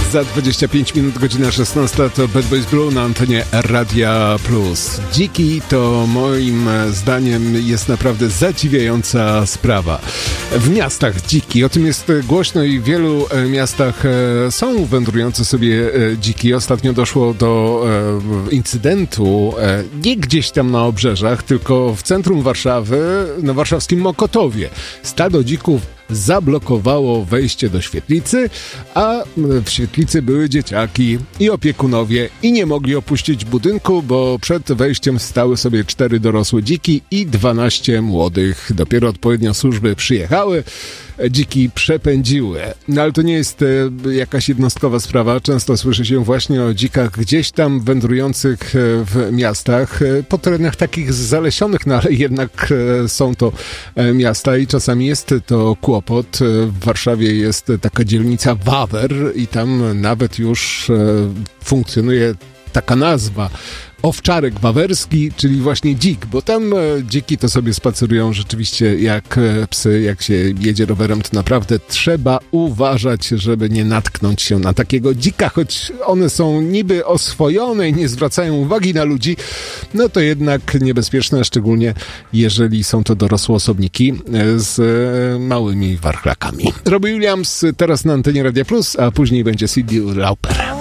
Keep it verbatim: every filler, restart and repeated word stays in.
Za dwadzieścia pięć minut, godzina szesnasta, to Bad Boys Blue na antenie Radia Plus. Dziki to moim zdaniem jest naprawdę zadziwiająca sprawa. W miastach dziki, o tym jest głośno i w wielu miastach są wędrujące sobie dziki. Ostatnio doszło do incydentu nie gdzieś tam na obrzeżach, tylko w centrum Warszawy, na warszawskim Mokotowie. Stado dzików zablokowało wejście do świetlicy, a w świetlicy były dzieciaki i opiekunowie i nie mogli opuścić budynku, bo przed wejściem stały sobie cztery dorosłe dziki i dwanaście młodych. Dopiero odpowiednio służby przyjechały, dziki przepędziły. No ale to nie jest e, jakaś jednostkowa sprawa. Często słyszy się właśnie o dzikach gdzieś tam wędrujących w miastach, e, po terenach takich zalesionych, no ale jednak e, są to e, miasta i czasami jest to kłopot. W Warszawie jest taka dzielnica Wawer i tam nawet już e, funkcjonuje taka nazwa. Owczarek wawerski, czyli właśnie dzik, bo tam e, dziki to sobie spacerują rzeczywiście jak e, psy, jak się jedzie rowerem, to naprawdę trzeba uważać, żeby nie natknąć się na takiego dzika, choć one są niby oswojone i nie zwracają uwagi na ludzi, no to jednak niebezpieczne, szczególnie jeżeli są to dorosłe osobniki e, z e, małymi warchlakami. Robbie Williams teraz na antenie Radia Plus, a później będzie C D Lauper.